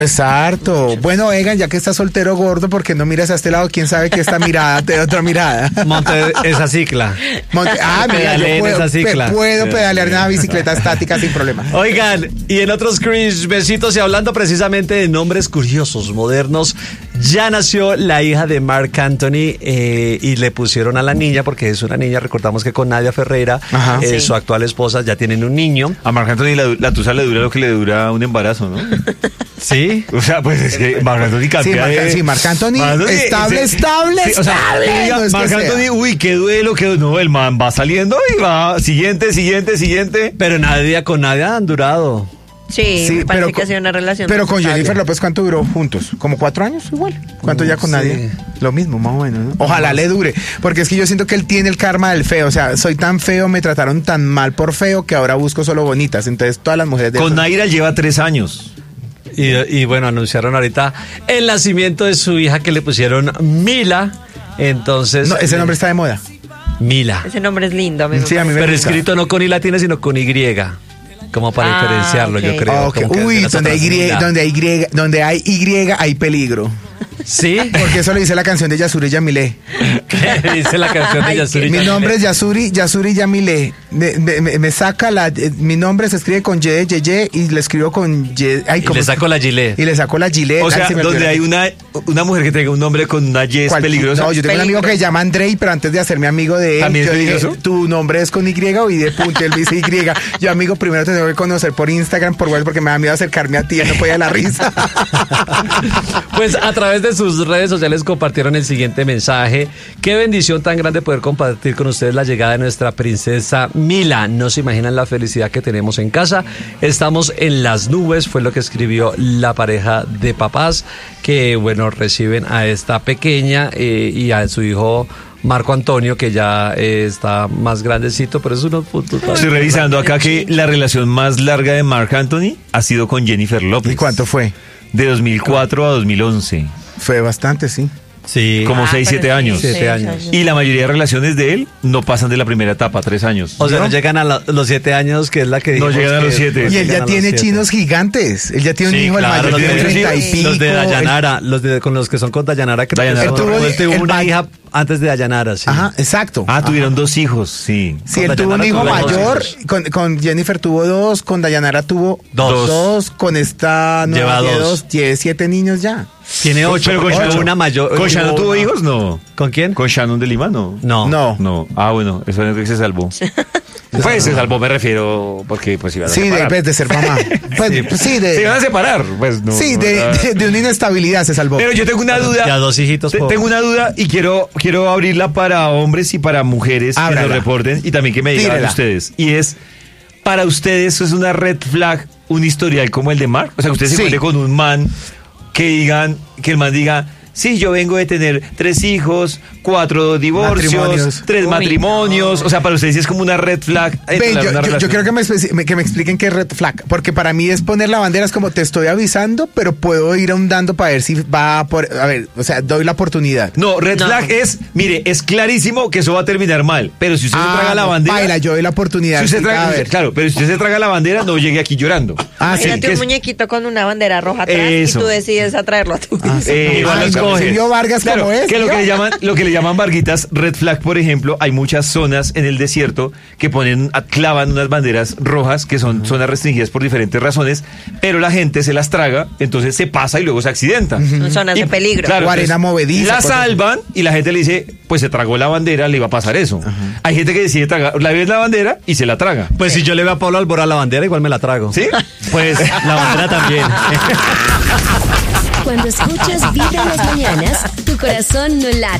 Es harto. Bueno, Egan, ya que estás soltero gordo, ¿por qué no miras a este lado? ¿Quién sabe que esta mirada te da otra mirada? Monte esa cicla. Mira, yo puedo pedalear en una bicicleta estática sin problema. Oigan, y en otros cringe besitos y hablando precisamente de nombres curiosos, modernos, ya nació la hija de Marc Anthony y le pusieron a la niña, porque es una niña, recordamos que con Nadia Ferreira, su actual esposa, ya tienen un niño. A Marc Anthony la tusa le dura lo que le dura un embarazo, ¿no? ¿Sí? O sea, pues es que Marc Anthony cambia Marc Anthony, estable. O sea, no es Marc Anthony, uy, qué duelo, no, el man va saliendo y va, siguiente. Pero con Nadia han durado. Sí, me parece que ha sido una relación. Pero con Jennifer López, ¿cuánto duró juntos? ¿Como 4 años igual? ¿Cuánto ya con Nadia? Lo mismo, más o menos, ¿no? Ojalá le dure, porque es que yo siento que él tiene el karma del feo. O sea, soy tan feo, me trataron tan mal por feo que ahora busco solo bonitas. Entonces todas las mujeres... Con Naira lleva 3 años. Y bueno, anunciaron ahorita el nacimiento de su hija que le pusieron Mila. Entonces... No, ese nombre está de moda. Mila. Ese nombre es lindo. Sí, a mí me Pero gusta. escrito no con I latina, sino con Y. Como para diferenciarlo, okay. yo creo. Okay. Uy, donde hay Y hay peligro. ¿Sí? Porque eso le dice la canción de Yasuri Yamile. ¿Qué dice la canción de Yasuri Yamile? Mi nombre es Yasuri Yamile. Me saca mi nombre se escribe con Y, y le escribo con Y. Y le saco la Gile. Y le saco la Gile. O sea, donde hay una mujer que tenga un nombre con una Y es peligrosa. No, yo tengo un amigo que se llama Andrei, pero antes de hacerme amigo de él, ¿también yo es dije, peligroso? ¿tu nombre es con Y o Y de punto? Él dice Y. Yo, amigo, primero te tengo que conocer por Instagram, por web, porque me da miedo acercarme a ti, ya no podía la risa. Pues a través de sus redes sociales compartieron el siguiente mensaje. Qué bendición tan grande poder compartir con ustedes la llegada de nuestra princesa Mila. No se imaginan la felicidad que tenemos en casa. Estamos en las nubes, fue lo que escribió la pareja de papás que, bueno, reciben a esta pequeña y a su hijo Marco Antonio, que ya está más grandecito, pero es unos puntos. Estoy revisando acá que la relación más larga de Marc Anthony ha sido con Jennifer López. ¿Y cuánto fue? De 2004 a 2011. Fue bastante, sí. Sí. Como 6-7 años. 7 años. Y la mayoría de relaciones de él no pasan de la primera etapa, 3 años. O sea, no llegan a los 7 años, que es la que no llegan a los 7. Y él ya tiene chinos gigantes. Él ya tiene un hijo, claro, el mayor de 30 y pico. Los de Dayanara, con los que son con Dayanara. Que Dayanara. tuvo una hija antes de Dayanara, sí. Ajá, exacto. Tuvieron 2 hijos, sí. Sí, él tuvo un hijo mayor, con Jennifer tuvo 2, con Dayanara tuvo 2, con esta no, lleva 2, tiene 7 niños ya. Tiene 8, pero con una mayor. ¿Con Shannon tuvo hijos? No. ¿Con quién? ¿Con Shannon de Lima? No. No. Bueno, eso es que se salvó. Pues se salvó, me refiero, porque pues iban a separar. Sí, de ser mamá. Pues, sí, se iban a separar. Pues, no, sí, de una inestabilidad se salvó. Pero yo tengo una duda. Ya 2 hijitos. Tengo una duda y quiero abrirla para hombres y para mujeres. Ábrala. Que nos reporten y también que me digan ustedes. Y es, para ustedes, ¿eso es una red flag, un historial como el de Marc? O sea, que ustedes se encuentren con un man que el man diga, sí, yo vengo de tener 3 hijos, 4 divorcios, 3 matrimonios. No. O sea, para ustedes es como una red flag. Yo quiero que me expliquen qué es red flag. Porque para mí es poner la bandera, es como te estoy avisando, pero puedo ir ahondando para ver si va por... A ver, o sea, doy la oportunidad. No, red flag es, mire, es clarísimo que eso va a terminar mal. Pero si usted se traga la bandera... Baila, yo doy la oportunidad. Si usted claro, pero si usted se traga la bandera, no llegue aquí llorando. Imagínate un muñequito con una bandera roja atrás y tú decides atraerlo a tu vida. Silvio Vargas, claro, como es. Que lo que le llaman Varguitas red flag, por ejemplo, hay muchas zonas en el desierto que clavan unas banderas rojas que son zonas restringidas por diferentes razones, pero la gente se las traga, entonces se pasa y luego se accidenta. Son zonas de peligro. Claro, o arena movediza. La salvan y la gente le dice, pues se tragó la bandera, le iba a pasar eso. Hay gente que decide tragar la bandera y se la traga. Pues si yo le veo a Pablo Alborán la bandera, igual me la trago. ¿Sí? Pues la bandera también. Cuando escuchas Vibra en las mañanas, tu corazón no late.